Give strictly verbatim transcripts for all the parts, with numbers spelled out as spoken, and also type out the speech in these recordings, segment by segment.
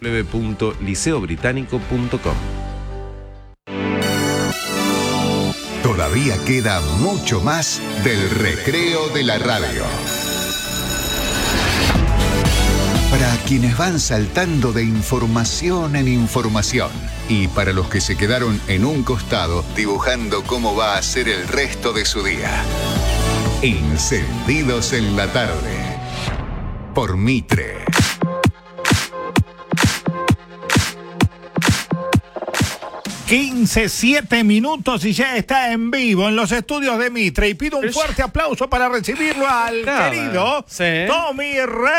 w w w punto liceo británico punto com. Todavía queda mucho más del recreo de la radio. Para quienes van saltando de información en información y para los que se quedaron en un costado dibujando cómo va a ser el resto de su día. Encendidos en la tarde. Por Mitre. quince, siete minutos y ya está en vivo en los estudios de Mitre. Y pido un fuerte aplauso para recibirlo al Claro. querido Sí. Tommy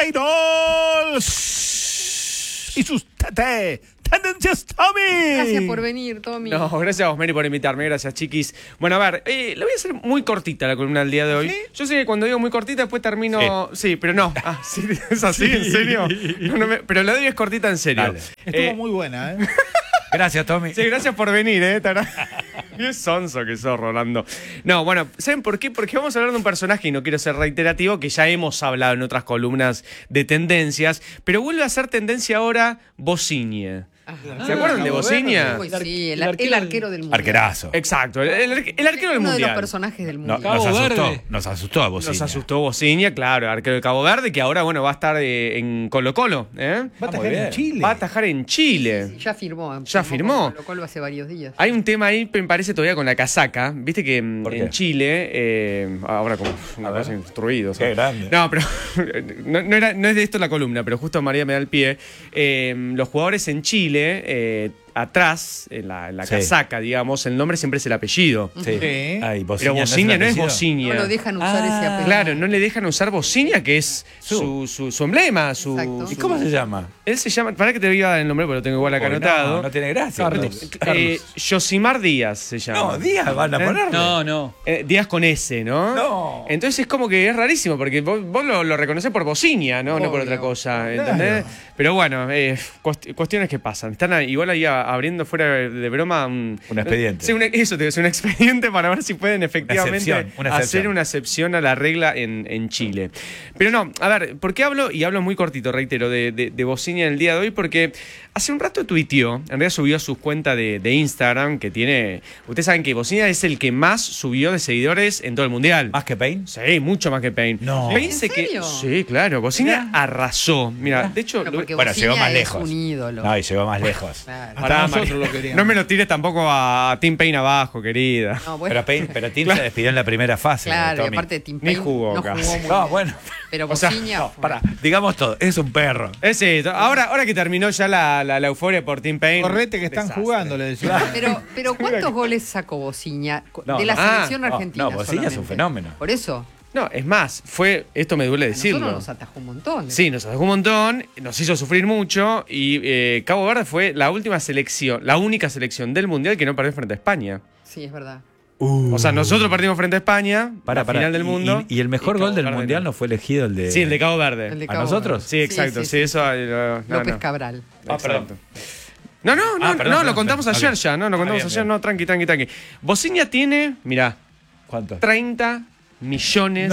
Reynolds y sus tete. Tendencias, Tommy. Gracias por venir, Tommy. No, gracias a vos, Mary, por invitarme. Gracias, chiquis. Bueno, a ver, eh, le voy a hacer muy cortita la columna del día de hoy. ¿Sí? Yo sé que cuando digo muy cortita, después termino... Sí, sí pero no. Ah, ¿sí? ¿Es así? ¿En serio? No, no me... Pero la de hoy es cortita, en serio. Dale. Estuvo Eh, muy buena, ¿eh? Gracias, Tommy. Sí, gracias por venir, ¿eh? Tará. Qué sonso que sos, Rolando. No, bueno, ¿saben por qué? Porque vamos a hablar de un personaje, y no quiero ser reiterativo, que ya hemos hablado en otras columnas de tendencias, pero vuelve a ser tendencia ahora Bociña. ¿Se acuerdan de Bociña? Uy, sí, el, ar- el arquero del mundo. Arquerazo. Exacto, el, el arque- el arquero del Uno de mundial. los personajes del No, mundo. nos Cabo asustó, Verde. nos asustó a Bociña. Nos asustó Bociña, claro, arquero de Cabo Verde, que ahora, bueno, va a estar eh, en Colo-Colo, ¿eh? Va a atajar bien. en Chile. Va a atajar en Chile. Ya firmó. Ya firmó. Lo cual hace varios días. Hay un tema ahí, me parece, todavía con la casaca. Viste que mm, ¿Por qué? en Chile, eh, ahora como una A ver. cosa instruido. Qué grande. No, pero no, no, era, no es de esto la columna, pero justo María me da el pie. Eh, los jugadores en Chile, eh, atrás, en la, en la Sí. casaca, digamos, el nombre siempre es el apellido. Sí. Sí. Ay, Bociña Pero Bociña no es apellido. Bociña. No lo dejan usar Ah, ese apellido. Claro, no le dejan usar Bociña, que es su, su, su emblema, su, Exacto. ¿Y su- cómo se llama? Él se llama, para que te diga el nombre, porque lo tengo igual acá Uy, anotado. No, no tiene gracia. Carlos. Eh, Yosimar Díaz se llama. No, Díaz van a ¿Eh? ponerle. No, no. Eh, Díaz con S, ¿no? No. Entonces es como que es rarísimo, porque vos, vos lo, lo reconocés por Bociña, ¿no? No por Obvio. otra cosa, ¿entendés? Pero bueno, eh, cuest- cuestiones que pasan. Están ahí- igual ahí a- abriendo fuera de broma un... Un expediente. Sí, un- eso te digo, es un expediente para ver si pueden efectivamente excepción, una hacer excepción. una excepción a la regla en, en Chile. Pero no, a ver, ¿por qué hablo? Y hablo muy cortito, reitero, de, de, de Bociña en el día de hoy, porque hace un rato tuiteó, en realidad subió a su cuenta de, de Instagram, que tiene... Ustedes saben que Bociña es el que más subió de seguidores en todo el Mundial. ¿Más que Payne? Sí, mucho más que Payne. No. Payne ¿En se que- serio? Sí, claro. Bociña Mirá. arrasó. Mira, de hecho... Bueno, lo- porque Bueno, Bociña llegó más es lejos. un ídolo. No, y llegó más lejos. Claro. Pará, nosotros Mari. lo queríamos. No me lo tires tampoco a Tim Payne abajo, querida. No, bueno, Pero, Payne, pero Tim se despidió en la primera fase. claro, y Tommy. aparte Tim Ni Payne jugó no casi. jugó muy No, bien. bueno. Pero O sea, Bociña No, fue- pará, digamos todo, es un perro. Ese, ahora, ahora que terminó ya la, la, la euforia por Tim Payne. Correte que están desastre. jugando, le decía. Pero, pero ¿cuántos goles sacó Bociña No, de la no. Ah, selección no, argentina? no, Bociña es un solamente? fenómeno. Por eso, No, es más, fue, esto me duele a decirlo. nosotros nos atajó un montón. Sí, nos atajó un montón, nos hizo sufrir mucho y eh, Cabo Verde fue la última selección, la única selección del Mundial que no perdió frente a España. Sí, es verdad. O sea, nosotros perdimos frente a España, Para, la final del mundo. Y, y el mejor y gol Cabo del Verde Mundial no. no fue elegido el de. Sí, el de Cabo Verde. El de ¿A Cabo nosotros? Verde. Sí, exacto, sí, eso... eh, no, López no. Cabral. Ah, perdón. Exacto. No, no, no, Ah, perdón, no, perdón, lo contamos perdón. ayer Ok. ya, no, lo contamos Ah, bien, ayer, bien. no, tranqui, tranqui, tranqui. Bociña tiene, mirá, ¿Cuánto? treinta millones.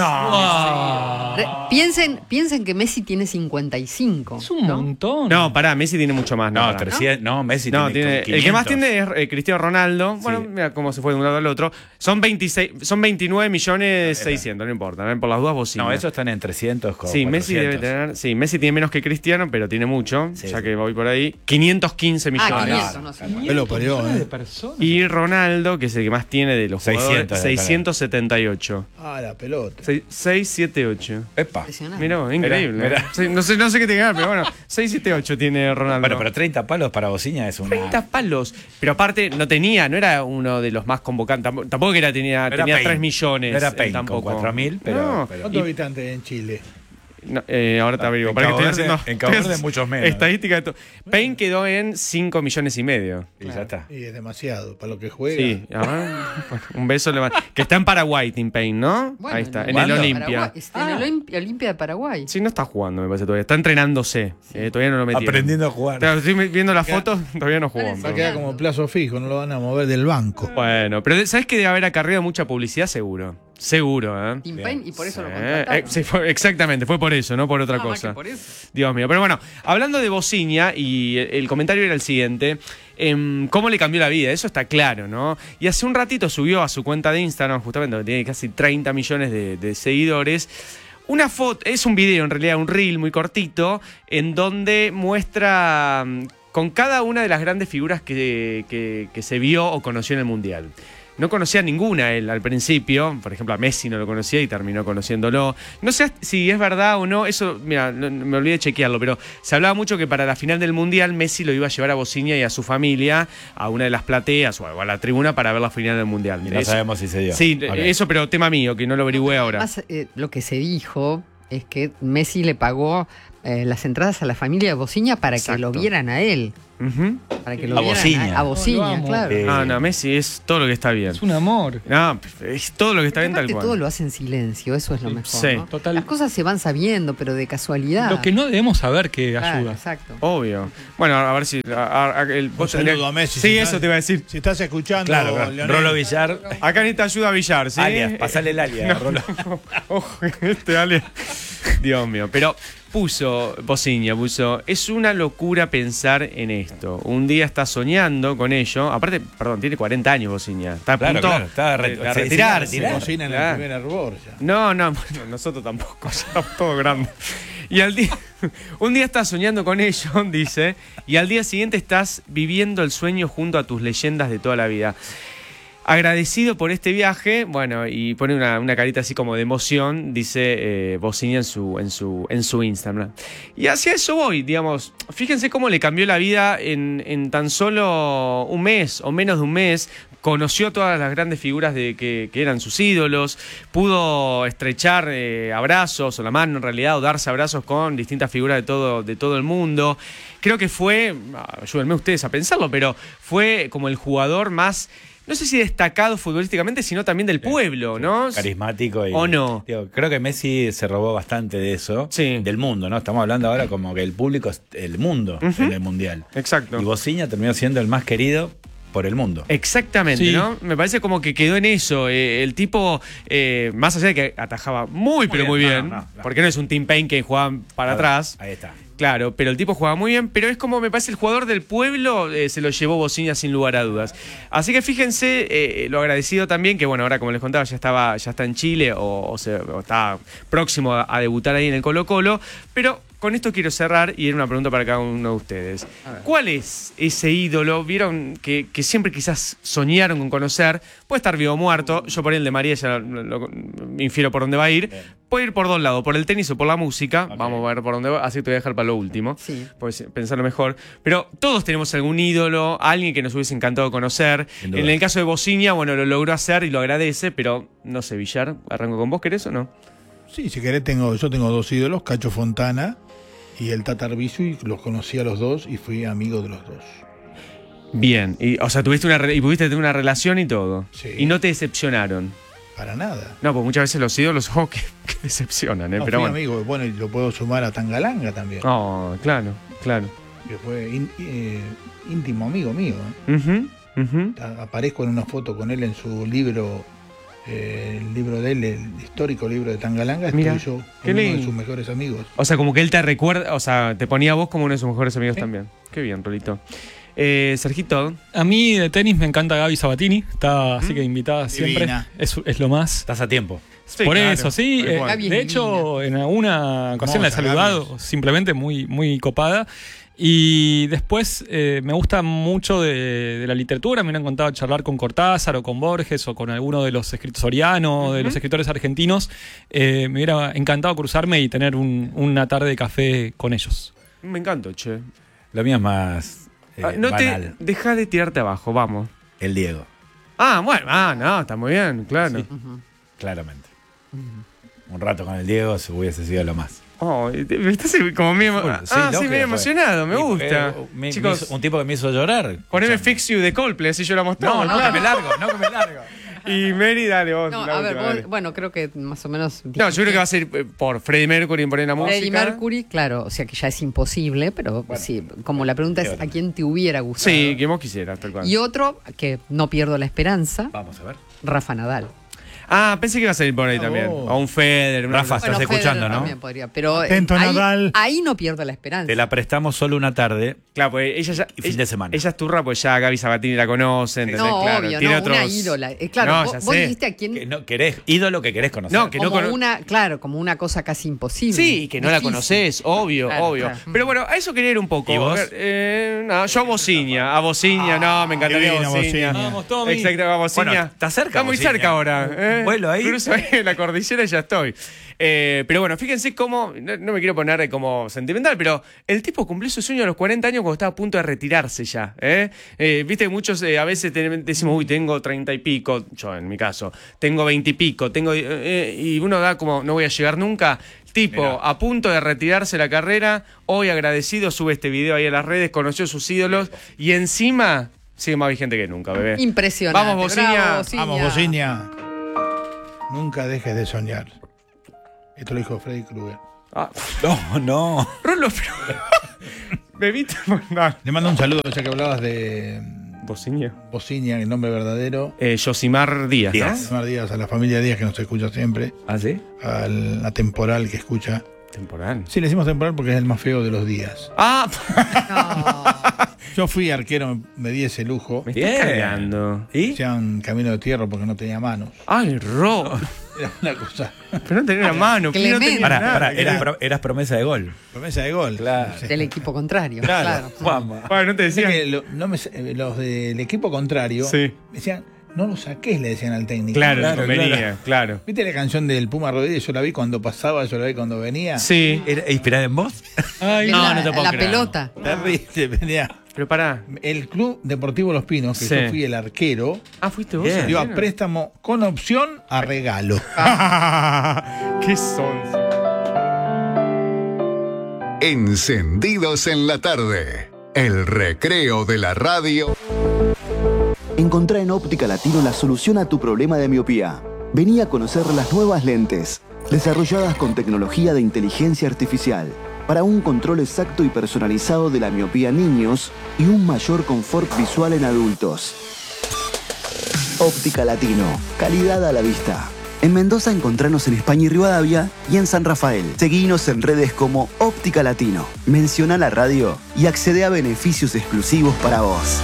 No. Re- piensen, piensen que Messi tiene cincuenta y cinco. Es un ¿no? montón. No, pará, Messi tiene mucho más. No, No, pará. trescientos, no, Messi No, tiene, tiene, el que más quinientos. tiene es eh, Cristiano Ronaldo. Bueno, Sí. mira cómo se fue de un lado al otro. Son veintiséis, son veintinueve millones seiscientos, no importa, ¿no? Por las dudas Bociña. No, esos están en trescientos. Con Sí, Messi debe cuatrocientos. tener. Sí, Messi tiene menos que Cristiano, pero tiene mucho, Sí, ya sí. que voy por ahí. quinientos quince millones. Ah, millones. quinientos, no sé. Él lo parió, millones de ¿eh? personas. Y Ronaldo, que es el que más tiene de los jugadores, seiscientos debe tener. seiscientos setenta y ocho. Ah, la pelota. seis siete ocho. Epa. Impresionante. Mirá, vos, increíble. Mirá, mirá. Sí, no, sé, no sé qué tiene que ver, pero bueno, seis siete ocho tiene Ronaldo. Bueno, pero treinta palos para Bociña es una. treinta palos. Pero aparte, no tenía, no era uno de los más convocantes. Tampoco, tampoco que era, tenía, No era tenía Payne. tres millones. No era él Payne con tampoco. cuatro mil, pero- No, pero- ¿Cuántos y- habitantes hay en Chile? no, eh, ahora te averiguo. En Para que Cabo estoy Verde- haciendo- en Cabo Verde estoy muchos menos. Estadística de todo. Payne quedó en cinco millones y medio. Y ya está. Y es demasiado para lo que juega. Sí, a ver, bueno, un beso le va- que está en Paraguay, Tim Payne, ¿no? Bueno, Ahí está, en el ¿cuándo? Olimpia. Paraguay, está en el Olimp- Olimpia de Paraguay. Sí, no está jugando, me parece todavía. Está entrenándose. Eh, todavía no lo metieron. Aprendiendo a jugar. Claro, estoy viendo las fotos, todavía no jugó. Parece Va a pero- quedar como plazo fijo, no lo van a mover del banco. Bueno, pero ¿sabes que debe haber acarreado mucha publicidad? Seguro. Seguro, ¿eh? Tim Payne, y por eso Sí, lo contrataron. eh, sí, fue- exactamente, fue por eso, no por otra Nada más cosa. que por eso. Dios mío. Pero bueno, hablando de Bociña, y el, el comentario era el siguiente. em, ¿Cómo le cambió la vida? Eso está claro, ¿no? Y hace un ratito subió a su cuenta de Instagram, justamente, donde tiene casi treinta millones de, de seguidores, una foto, es un video en realidad, un reel muy cortito, en donde muestra mm, con cada una de las grandes figuras que, que, que se vio o conoció en el Mundial. No conocía a ninguna él al principio, por ejemplo a Messi no lo conocía y terminó conociéndolo. No sé si es verdad o no, eso, mira, no- me olvidé de chequearlo, pero se hablaba mucho que para la final del Mundial Messi lo iba a llevar a Bociña y a su familia a una de las plateas o a la tribuna para ver la final del Mundial. Y no Eso- sabemos si se dio. Sí, Ok. eso, pero tema mío, que no lo averigüé ahora. Además, eh, lo que se dijo es que Messi le pagó eh, las entradas a la familia de Bociña para Exacto. que lo vieran a él. Ujú. Para que lo A vieran Bociña. A, a Bociña, No, lo amo. claro. Eh, No, no, Messi es todo lo que está bien. Es un amor. No, es todo lo que está bien tal Aparte cual. todo lo hace en silencio, eso es lo Sí. mejor. Sí. ¿no? Total. Las cosas se van sabiendo, pero de casualidad. Lo que no debemos saber que Claro, ayuda. exacto. Obvio. Bueno, a ver si. a- a- el, Un vos saludo tendrías- a Messi. Sí, si eso estás- te iba a decir. Si estás escuchando, Claro, claro. Leonel. Rolo Villar. Acá necesita ayuda a Villar, ¿sí? Alias, pasale el alias, Rolo. Ojo, este alias. Dios mío. Pero puso, Bociña puso, es una locura pensar en esto. Un día está soñando con ello. Aparte, perdón, tiene cuarenta años Bociña. Está a Claro, punto claro, está de, re- de se- se retirarse. iba a Se cocina en el Claro. primer hervor ya. No, no, bueno, nosotros tampoco, ya estamos todos grandes. Y al día, un día estás soñando con ello, dice, y al día siguiente estás viviendo el sueño junto a tus leyendas de toda la vida. Agradecido por este viaje, bueno, y pone una, una carita así como de emoción, dice eh, Bociña en su, en, su, en su Instagram. Y hacia eso voy, digamos, fíjense cómo le cambió la vida en, en tan solo un mes o menos de un mes. Conoció a todas las grandes figuras de que, que eran sus ídolos, pudo estrechar eh, abrazos, o la mano en realidad, o darse abrazos con distintas figuras de todo, de todo el mundo. Creo que fue, ayúdenme ustedes a pensarlo, pero fue como el jugador más, no sé si destacado futbolísticamente, sino también del pueblo, ¿no? Carismático y. ¿O no? Digo, creo que Messi se robó bastante de eso. Sí. Del mundo, ¿no? Estamos hablando ahora como que el público es el mundo Ujú. en el mundial. Exacto. Y Bociña terminó siendo el más querido por el mundo. Exactamente, Sí. ¿no? Me parece como que quedó en eso. eh, el tipo, eh, más allá de que atajaba muy, pero bien, muy no, bien, no, no, no. porque no es un Tim Payne que jugaba para atrás. Ahí está. Claro, pero el tipo jugaba muy bien, pero es como me parece el jugador del pueblo, eh, se lo llevó Bociña sin lugar a dudas. Así que fíjense eh, lo agradecido también, que bueno, ahora como les contaba, ya estaba, ya está en Chile o, o, se, o está próximo a, a debutar ahí en el Colo Colo, pero con esto quiero cerrar y era una pregunta para cada uno de ustedes. ¿Cuál es ese ídolo? ¿Vieron que, que siempre quizás soñaron con conocer? Puede estar vivo o muerto, yo por ahí el de María ya lo, lo- me infiero por dónde va a ir. Puede ir por dos lados, por el tenis o por la música. Ok. Vamos a ver por dónde va, así te voy a dejar para lo último. Sí. Pues pensarlo mejor. Pero todos tenemos algún ídolo, alguien que nos hubiese encantado conocer. Sin duda. En el caso de Bociña, bueno, lo logró hacer y lo agradece, pero no sé, Villar, arranco con vos, ¿querés o no? Sí, si querés, tengo, yo tengo dos ídolos, Cacho Fontana y el Tata Arbizu, y los conocí a los dos y fui amigo de los dos. Bien, y, o sea, tuviste una re- y pudiste tener una relación y todo. Sí. Y no te decepcionaron. Para nada. No, pues muchas veces los ídolos, oh, que, que decepcionan, ¿eh? No, pero fui bueno. amigo, bueno, y lo puedo sumar a Tangalanga también, Oh, claro, claro. que fue ín- eh, íntimo amigo mío. ¿eh? Ujú, ujú. A- Aparezco en una foto con él en su libro, eh, el libro de él, el histórico libro de Tangalanga, estoy Mira, yo, qué uno de lindo. sus mejores amigos. O sea, como que él te recuerda, o sea, te ponía a vos como uno de sus mejores amigos Sí. también. Qué bien, Rolito. Eh, Sergito, A mí de tenis me encanta Gaby Sabatini. Está así que invitada siempre. Divina. Es, es lo más. Estás a tiempo. sí, Por claro, eso, sí. tal eh, cual. Gaby es de hecho, en alguna ocasión la he Hermosa, saludado, Gaby. simplemente muy, muy copada. Y después eh, me gusta mucho de, de la literatura. Me han contado charlar con Cortázar o con Borges o con alguno de los escritores Soriano, de los escritores argentinos. Eh, me hubiera encantado cruzarme y tener un- una tarde de café con ellos. me encantó, che. Lo mío es más eh, Ah, no banal. te deja de tirarte abajo, vamos. El Diego, Ah, bueno, ah, no, está muy bien, claro. Sí. claramente. Un rato con el Diego se hubiese sido lo más. Oh, te- me estás como medio, Full, ah, sí, sí, lógico, medio pues. emocionado, me Y, gusta. eh, me- me Chicos, hizo- un tipo que me hizo llorar. poneme Escuchame. Fix You de Coldplay, así lloramos todos. No, no, claro. que me largo, no que me largo. Y Mary, dale vos. No, la a ver, última, vos- dale. bueno, creo que más o menos. No, yo creo que va a ser eh, por Freddie Mercury y poner la música. Freddie Mercury, claro, o sea que ya es imposible, pero sí, como la pregunta es Yo a quién te hubiera gustado. Sí, que vos quisieras, tal cual. Y otro, que no pierdo la esperanza, Vamos a ver. Rafa Nadal. Ah, pensé que iba a salir por ahí Ah, también. vos. O un Federer. una Rafa, cosa estás Federer escuchando, ¿no? también podría, pero Atento, ahí, Nadal. ahí no pierdo la esperanza. Te la prestamos solo una tarde. Claro, pues ella ya. Y fin de semana. Ella es turra, pues ya Gaby Sabatini la conoce. ¿entendés? No, claro, obvio, tiene no, otros... una ídola. Eh, claro, No, vos, ya vos sé. dijiste a quién... Que no querés, ídolo que querés conocer. No, que no como cono- una, claro, como una cosa casi imposible. Sí, que no la Difícil. conoces, obvio, Claro, obvio. claro. Pero bueno, a eso quería ir un poco. ¿Y vos? A ver, eh, no, yo a Bociña, a Bociña, no, me encantaría divino, Bociña. Bociña. Vamos, Tommy. Exacto, a Bociña. Bueno, está cerca, Está muy Bociña. cerca ahora. Un ¿eh? vuelo ahí. Cruzo ahí en la cordillera y ya estoy. Eh, pero bueno, fíjense cómo, no, no me quiero poner como sentimental, pero el tipo cumplió su sueño a los cuarenta años cuando estaba a punto de retirarse ya. ¿eh? Eh, Viste, muchos eh, a veces te- decimos, uy, tengo treinta y pico, yo en mi caso, tengo veinte y pico, tengo, eh, eh, y uno da como, no voy a llegar nunca. Tipo, Mirá. a punto de retirarse la carrera, hoy agradecido, sube este video ahí a las redes, conoció a sus ídolos y encima sigue más vigente que nunca, bebé. Impresionante. Vamos, Bociña. Bravo, Bociña. Vamos, Bociña. Nunca dejes de soñar. Esto lo dijo Freddy Krueger. Ah, No, no. Rolo, pero... Bebita, no. Le mando un saludo, ya que hablabas de Bociña. Bociña, el nombre verdadero. Eh, Josimar Díaz, Díaz. ¿no? Buenos días a la familia Díaz que nos escucha siempre. ¿Ah, sí? A la temporal que escucha. Temporal. Sí, le decimos temporal porque es el más feo de los días. Ah, No. Yo fui arquero, me di ese lujo. me Bien. estás cargando. ¿Y? Hacían camino de tierra porque no tenía manos. Ay, Ro. Era una cosa. Pero no tenía una mano. pero no Clemente. tenía Pará, nada. pará, eras, pro- eras promesa de gol. Promesa de gol. Claro. Sí. Del equipo contrario. Claro. Juanma. Bueno, no te Dice decía. que lo- no me- los del equipo contrario Sí. decían, no lo saques, le decían al técnico. Claro, Claro, convenía, claro. claro. ¿Viste la canción del Puma Rodríguez? Yo la vi cuando pasaba, yo la vi cuando venía. Sí. ¿Era inspirada en vos? Ay, la, no, no te puedo la creer. pelota. Terrible, venía. Pero pará. El Club Deportivo Los Pinos, que Sí. yo fui el arquero, Ah, fuiste vos. Bien. dio a Argentina? préstamo con opción a regalo. ¿Qué son? Encendidos en la tarde. El recreo de la radio. Encontrá en Óptica Latino la solución a tu problema de miopía. Vení a conocer las nuevas lentes, desarrolladas con tecnología de inteligencia artificial, para un control exacto y personalizado de la miopía en niños y un mayor confort visual en adultos. Óptica Latino, calidad a la vista. En Mendoza encontranos en España y Rivadavia y en San Rafael. Seguinos en redes como Óptica Latino. Menciona la radio y accede a beneficios exclusivos para vos.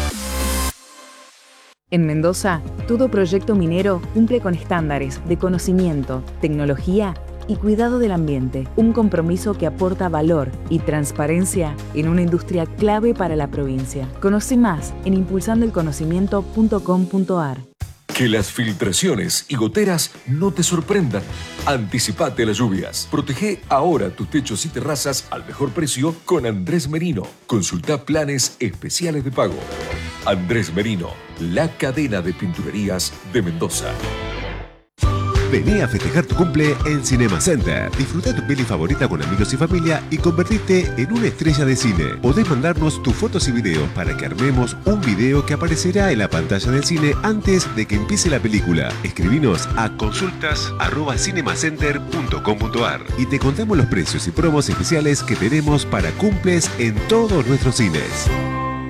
En Mendoza, todo proyecto minero cumple con estándares de conocimiento, tecnología y cuidado del ambiente. Un compromiso que aporta valor y transparencia en una industria clave para la provincia. Conoce más en impulsando el conocimiento punto com punto ar. Que las filtraciones y goteras no te sorprendan. Anticipate a las lluvias. Protege ahora tus techos y terrazas al mejor precio con Andrés Merino. Consulta planes especiales de pago. Andrés Merino, la cadena de pinturerías de Mendoza. Vení a festejar tu cumple en Cinema Center. Disfruta tu peli favorita con amigos y familia y convertirte en una estrella de cine. Podés mandarnos tus fotos y videos para que armemos un video que aparecerá en la pantalla del cine antes de que empiece la película. Escribinos a consultas arroba cinemacenter punto com punto ar y te contamos los precios y promos especiales que tenemos para cumples en todos nuestros cines.